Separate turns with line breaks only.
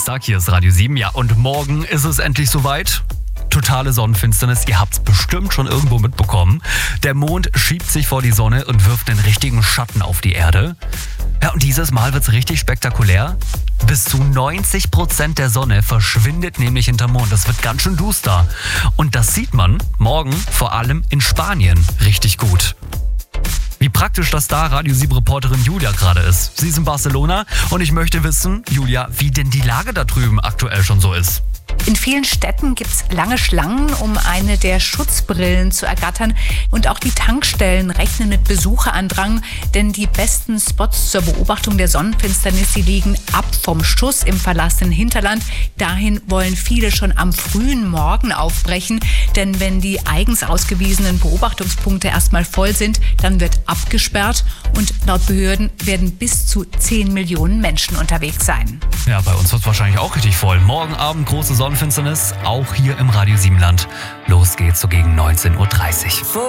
Donnerstag, hier ist Radio 7. Ja, und morgen ist es endlich soweit. Totale Sonnenfinsternis, ihr habt es bestimmt schon irgendwo mitbekommen. Der Mond schiebt sich vor die Sonne und wirft einen richtigen Schatten auf die Erde. Ja, und dieses Mal wird es richtig spektakulär. Bis zu 90% der Sonne verschwindet nämlich hinterm Mond. Das wird ganz schön duster. Und das sieht man morgen vor allem in Spanien richtig gut. Wie praktisch, dass da Radio 7-Reporterin Julia gerade ist. Sie ist in Barcelona und ich möchte wissen, Julia, wie denn die Lage da drüben aktuell schon so ist.
In vielen Städten gibt es lange Schlangen, um eine der Schutzbrillen zu ergattern. Und auch die Tankstellen rechnen mit Besucherandrang, denn die besten Spots zur Beobachtung der Sonnenfinsternis, die liegen ab vom Schuss im verlassenen Hinterland. Dahin wollen viele schon am frühen Morgen aufbrechen, denn wenn die eigens ausgewiesenen Beobachtungspunkte erstmal voll sind, dann wird abgesperrt und laut Behörden werden bis zu 10 Millionen Menschen unterwegs sein.
Ja, bei uns wird es wahrscheinlich auch richtig voll. Morgen Abend große Sonnenfinsternis, auch hier im Radio 7 Land. Los geht's so gegen 19:30 Uhr.